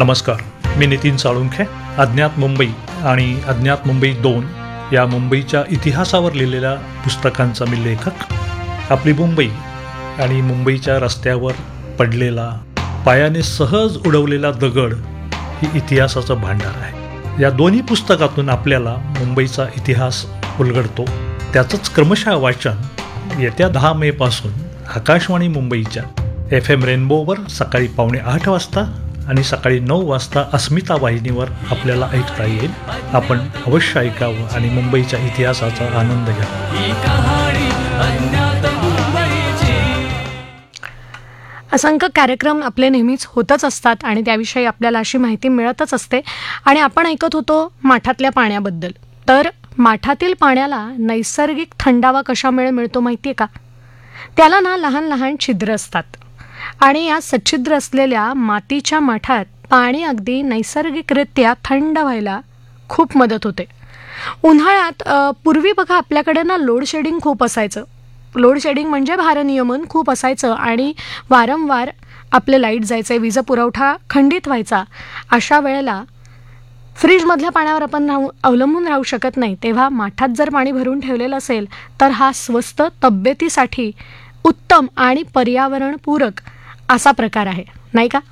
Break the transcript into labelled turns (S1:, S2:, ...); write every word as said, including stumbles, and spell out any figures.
S1: नमस्कार, मी नितीन साळुंखे. अज्ञात मुंबई आणि अज्ञात मुंबई दोन या मुंबईच्या इतिहासावर लिहिलेल्या पुस्तकांचा मी लेखक. आपली मुंबई आणि मुंबईच्या रस्त्यावर पडलेला, पायाने सहज उडवलेला दगड ही इतिहासाचं भांडार आहे. या दोन्ही पुस्तकातून आपल्याला मुंबईचा इतिहास उलगडतो. त्याचंच क्रमशः वाचन येत्या दहा मे पासून आकाशवाणी मुंबईच्या एफ एम रेनबोवर सकाळी पावणे आठ वाजता आणि सकाळी नऊ वाजता अस्मिता वाहिनीवर आपल्याला ऐकता येईल. आपण अवश्य ऐकावं आणि मुंबईच्या इतिहासाचा आनंद घ्यावा.
S2: असंख्य कार्यक्रम आपले नेहमीच होतच असतात आणि त्याविषयी आपल्याला अशी माहिती मिळतच असते. आणि आपण ऐकत होतो माठातल्या पाण्याबद्दल. तर माठातील पाण्याला नैसर्गिक थंडावा कशामुळे मिळतो माहिती आहे का? त्याला ना लहान लहान छिद्र असतात आणि या सच्छिद्र असलेल्या मातीच्या माठात पाणी अगदी नैसर्गिकरित्या थंड व्हायला खूप मदत होते. उन्हाळ्यात पूर्वी बघा आपल्याकडे ना लोड शेडिंग खूप असायचं. लोड शेडिंग म्हणजे भारनियमन खूप असायचं आणि वारंवार आपले लाईट जायचे, वीज पुरवठा खंडित व्हायचा. अशा वेळेला फ्रीजमधल्या पाण्यावर आपण राहू अवलंबून राहू शकत नाही. तेव्हा माठात जर पाणी भरून ठेवलेलं असेल तर हा स्वस्त, तब्येतीसाठी उत्तम आणि पर्यावरणपूरक असा प्रकार आहे, नाही का?